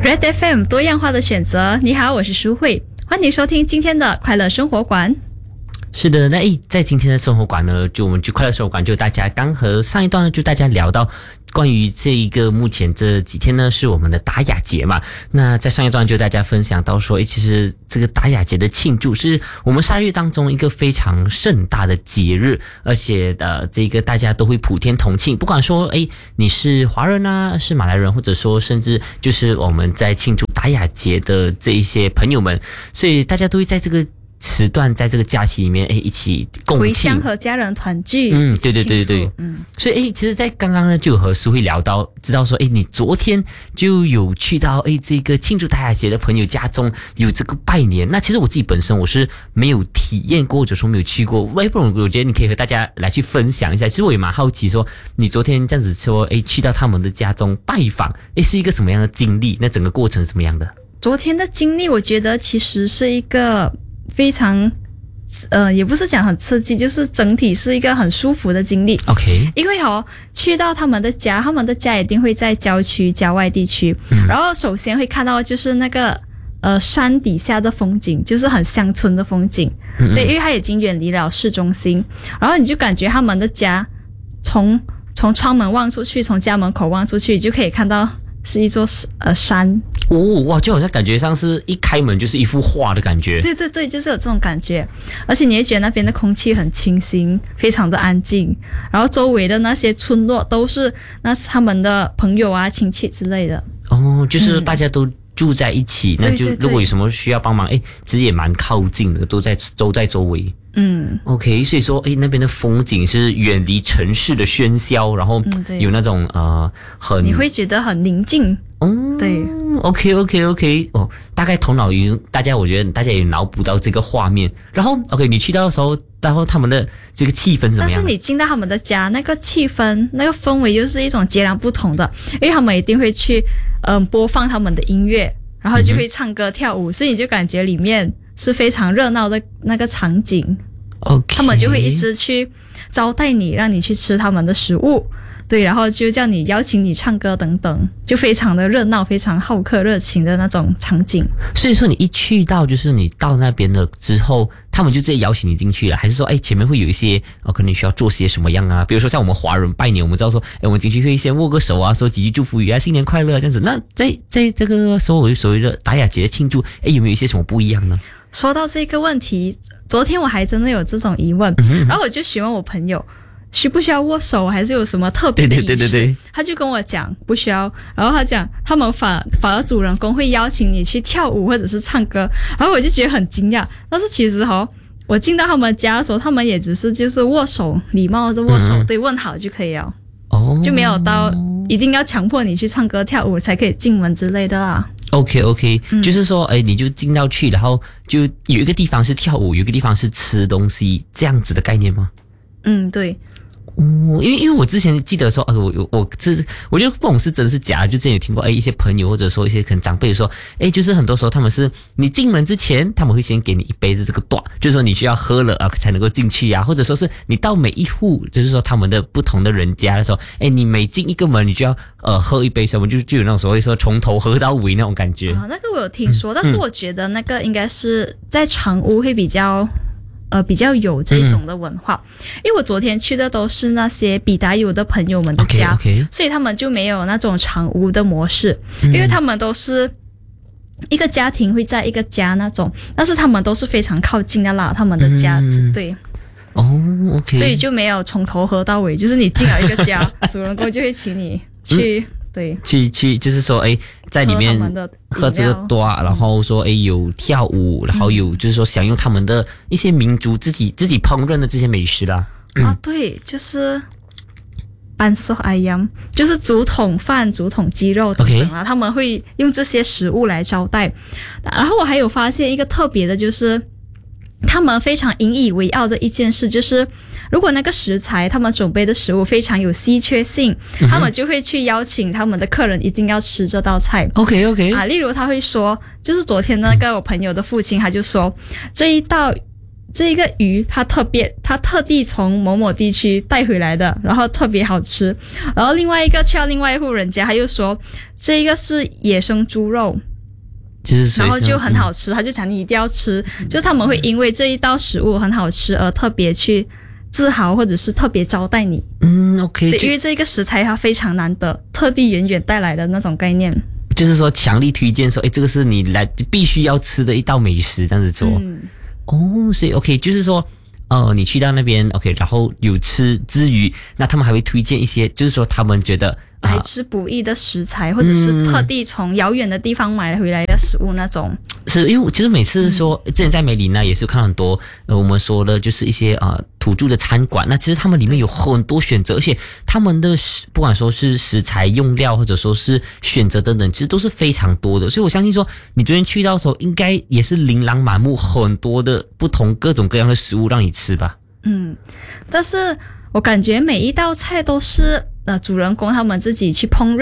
Red FM 多样化的选择。你好，我是舒慧，欢迎收听今天的快乐生活馆。 是的，那在今天的生活馆呢，我们快乐生活馆大家刚和上一段呢，大家聊到关于这一个目前这几天呢是我们的达雅节嘛。那在上一段大家分享到说，其实这个达雅节的庆祝是我们12月当中一个非常盛大的节日，而且这个大家都会普天同庆，不管说你是华人啊，是马来人，或者说甚至就是我们在庆祝达雅节的这一些朋友们，所以大家都会在这个时段，在这个假期里面一起共庆， 回乡和家人团聚。 对，所以其实在刚刚呢就有和苏慧聊到，知道说你昨天就有去到这个庆祝达雅节的朋友家中有这个拜年。那其实我自己本身我是没有体验过，或者说没有去过，不然我觉得你可以和大家来去分享一下。其实我也蛮好奇说，你昨天这样子说去到他们的家中拜访，是一个什么样的经历？那整个过程是怎么样的？ 昨天的经历我觉得其实是一个非常也不是讲很刺激，就是整体是一个很舒服的经历。 OK， 因为去到他们的家一定会在郊区郊外地区，然后首先会看到就是那个山底下的风景，就是很乡村的风景。对，因为它已经远离了市中心，然后你就感觉他们的家从窗门望出去，从家门口望出去，你就可以看到是一座山。 哇，就好像感觉上是一开门就是一幅画的感觉。 对，就是有这种感觉。而且你会觉得那边的空气很清新，非常的安静，然后周围的那些村落都是他们的朋友啊、亲戚之类的。 就是大家都住在一起，那就如果有什么需要帮忙，其实也蛮靠近的，都在周围。OK， 所以说那边的风景是远离城市的喧嚣，然后有那种你会觉得很宁静。对。 OK， 大概头脑我觉得大家也脑补到这个画面。然后 OK， 你去到的时候，然后他们的这个气氛是怎么样的？但是你进到他们的家，那个气氛、那个氛围就是一种截然不同的，因为他们一定会去播放他们的音乐，然后就会唱歌跳舞，所以你就感觉里面是非常热闹的那个场景。 OK， 他们就会一直去招待你，让你去吃他们的食物。对，然后就叫你邀请你唱歌等等，就非常的热闹，非常好客热情的那种场景。 所以说你一去到，就是你到那边了之后，他们就直接邀请你进去了，还是说前面会有一些可能需要做些什么样啊？比如说像我们华人拜年，我们知道说我们进去会先握个手啊，说几句祝福语啊，新年快乐这样子。那在这个所谓的达雅节的庆祝，有没有一些什么不一样呢？ 说到这个问题，昨天我还真的有这种疑问，然后我就询问我朋友需不需要握手，还是有什么特别的仪式？ 对， 他就跟我讲不需要，然后他讲他们反而主人公会邀请你去跳舞或者是唱歌，然后我就觉得很惊讶。但是其实我进到他们家的时候，他们也只是就是握手，礼貌的握手，对，问好就可以了，就没有到一定要强迫你去唱歌跳舞才可以进门之类的啦。 OK， 就是说你就进到去，然后就有一个地方是跳舞，有一个地方是吃东西，这样子的概念吗？ 对。 因为我之前记得说，我觉得不懂是真的是假的，就之前有听过一些朋友或者说一些可能长辈说，就是很多时候他们是你进门之前他们会先给你一杯的这个短，就是说你需要喝了才能够进去啊，或者说是你到每一户就是说他们的不同的人家的时候，你每进一个门你就要喝一杯什么，就有那种所谓说从头喝到尾那种感觉。 那个我有听说，但是我觉得那个应该是在长屋会比较有这种的文化，因为我昨天去的都是那些比达友的朋友们的家，所以他们就没有那种长屋的模式，因为他们都是一个家庭会在一个家那种，但是他们都是非常靠近的啦，他们的家，对。 OK， 所以就没有从头喝到尾，就是你进了一个家，主人公就会请你去。对， 去就是说在里面喝这个多，然后说有跳舞，然后有就是说享用他们的一些民族自己烹饪的这些美食啦。 对，就是班索艾扬，就是竹筒饭、竹筒鸡肉等等啊，他们会用这些食物来招待。然后我还有发现一个特别的，就是他们非常引以为傲的一件事，就是如果那个食材他们准备的食物非常有稀缺性，他们就会去邀请他们的客人一定要吃这道菜。 OK 例如他会说，就是昨天那个我朋友的父亲他就说，这这一个鱼它特地从某某地区带回来的，然后特别好吃。然后另外一个去到另外一户人家，他又说这一个是野生猪肉， 就是然后就很好吃，他就讲你一定要吃，就是他们会因为这一道食物很好吃而特别去自豪，或者是特别招待你。 OK， 对，因为这个食材它非常难得，特地远远带来的那种概念。 就是说强力推荐说，这个是你来必须要吃的一道美食，这样子做。所以 OK， 就是说，你去到那边 OK， 然后有吃之余，那他们还会推荐一些，就是说他们觉得来之不易的食材，或者是特地从遥远的地方买回来的食物那种。 是因为其实每次说，之前在梅里那也是看很多，我们说的就是一些土著的餐馆，那其实他们里面有很多选择，而且他们的不管说是食材用料或者说是选择等等，其实都是非常多的。所以我相信说，你昨天去到的时候，应该也是琳琅满目，很多的不同各种各样的食物让你吃吧。 但是我感觉每一道菜都是主人公他们自己去烹饪